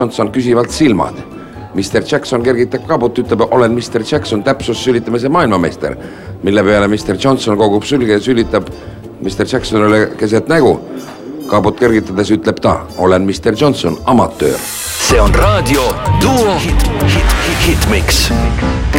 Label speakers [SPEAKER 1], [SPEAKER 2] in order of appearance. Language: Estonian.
[SPEAKER 1] Johnson küsivalt silmad. Mr. Jackson kergitab kabut, ütleb, olen Mr. Jackson, täpsus sülitamise maailmameister, mille peale Mr. Johnson kogub sülge ja sülitab Mr. Jacksonile keset nägu. Kabut kergitades ütleb ta, olen Mr. Johnson, amatöör.
[SPEAKER 2] See on raadio Duo Hitmix.